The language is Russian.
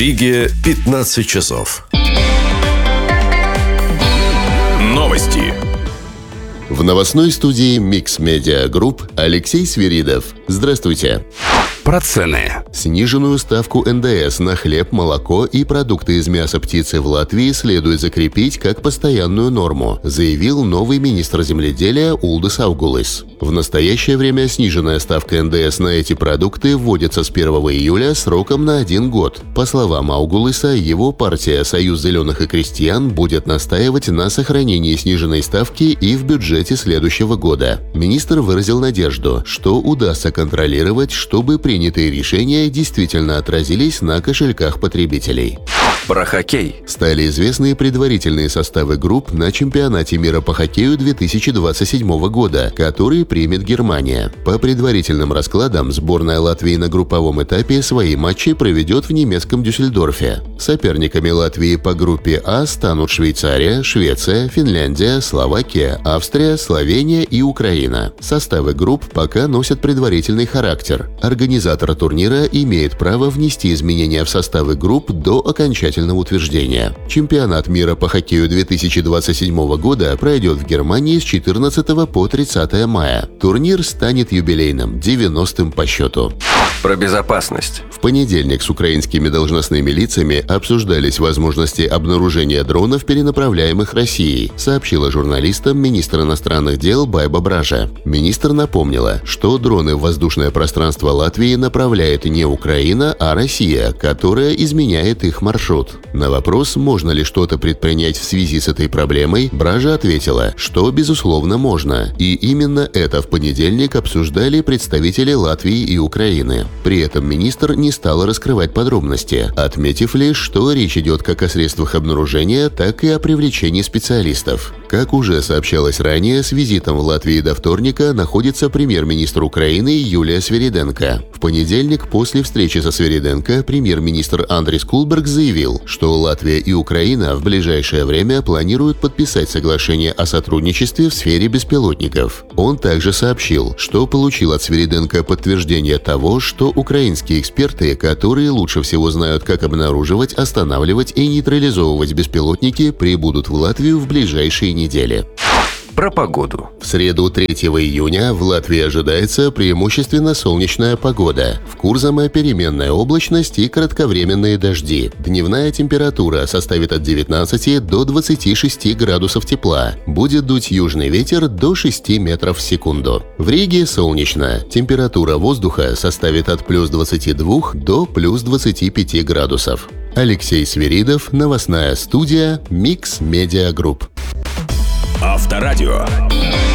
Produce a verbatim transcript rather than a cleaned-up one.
Риге пятнадцать часов. Новости. В новостной студии Mix Media Group Алексей Свиридов. Здравствуйте. Про цены. Сниженную ставку эн дэ эс на хлеб, молоко и продукты из мяса птицы в Латвии следует закрепить как постоянную норму, заявил новый министр земледелия Улдис Аугулис. В настоящее время сниженная ставка эн дэ эс на эти продукты вводится с первого июля сроком на один год. По словам Аугулиса, его партия «Союз зеленых и крестьян» будет настаивать на сохранении сниженной ставки и в бюджете следующего года. Министр выразил надежду, что удастся контролировать, чтобы принятые решения действительно отразились на кошельках потребителей. Про хоккей. Стали известны предварительные составы групп на чемпионате мира по хоккею две тысячи двадцать седьмого года, который примет Германия. По предварительным раскладам, сборная Латвии на групповом этапе свои матчи проведет в немецком Дюссельдорфе. Соперниками Латвии по группе А станут Швейцария, Швеция, Финляндия, Словакия, Австрия, Словения и Украина. Составы групп пока носят предварительный характер. Организатор турнира имеет право внести изменения в составы групп до окончательного утверждения. Чемпионат мира по хоккею две тысячи двадцать седьмого года пройдет в Германии с четырнадцатого по тридцатое мая. Турнир станет юбилейным, девяностым по счету. Про безопасность. В понедельник с украинскими должностными лицами обсуждались возможности обнаружения дронов, перенаправляемых Россией, сообщила журналистам министр иностранных дел Байба Бража. Министр напомнила, что дроны в воздушное пространство Латвии направляет не Украина, а Россия, которая изменяет их маршрут. На вопрос, можно ли что-то предпринять в связи с этой проблемой, Бража ответила, что безусловно можно, и именно это в понедельник обсуждали представители Латвии и Украины. При этом министр не стал раскрывать подробности, отметив лишь, что речь идет как о средствах обнаружения, так и о привлечении специалистов. Как уже сообщалось ранее, с визитом в Латвии до вторника находится премьер-министр Украины Юлия Свириденко. В понедельник после встречи со Свириденко премьер-министр Андрис Кулберг заявил, что Латвия и Украина в ближайшее время планируют подписать соглашение о сотрудничестве в сфере беспилотников. Он также сообщил, что получил от Свириденко подтверждение того, что украинские эксперты, которые лучше всего знают, как обнаруживать, останавливать и нейтрализовывать беспилотники, прибудут в Латвию в ближайшие недели. Про погоду. В среду третьего июня в Латвии ожидается преимущественно солнечная погода. В Курзаме переменная облачность и кратковременные дожди. Дневная температура составит от девятнадцати до двадцати шести градусов тепла. Будет дуть южный ветер до шести метров в секунду. В Риге солнечно. Температура воздуха составит от плюс двадцати двух до плюс двадцати пяти градусов. Алексей Свиридов, новостная студия Mix Media Group. Авторадио.